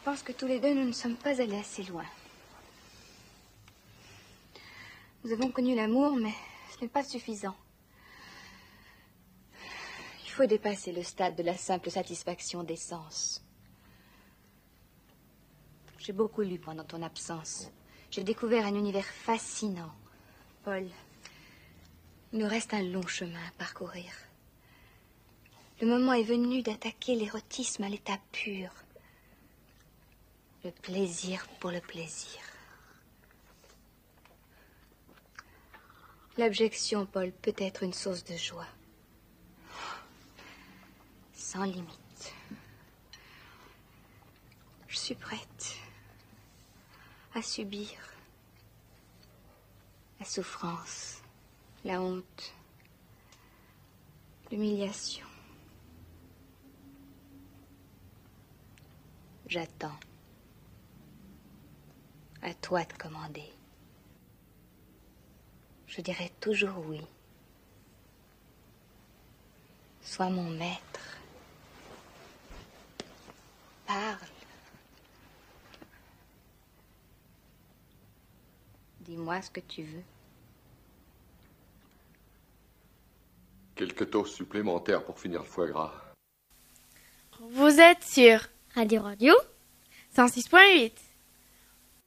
pense que tous les deux, nous ne sommes pas allés assez loin. Nous avons connu l'amour, mais ce n'est pas suffisant. Il faut dépasser le stade de la simple satisfaction des sens. J'ai beaucoup lu pendant ton absence. J'ai découvert un univers fascinant. Paul, il nous reste un long chemin à parcourir. Le moment est venu d'attaquer l'érotisme à l'état pur. Le plaisir pour le plaisir. L'abjection, Paul, peut être une source de joie. Sans limite. Je suis prête à subir la souffrance, la honte, l'humiliation. J'attends. À toi de commander. Je dirai toujours oui. Sois mon maître. Parle. Dis-moi ce que tu veux. Quelques toasts supplémentaires pour finir le foie gras. Vous êtes sur Radio 106.8.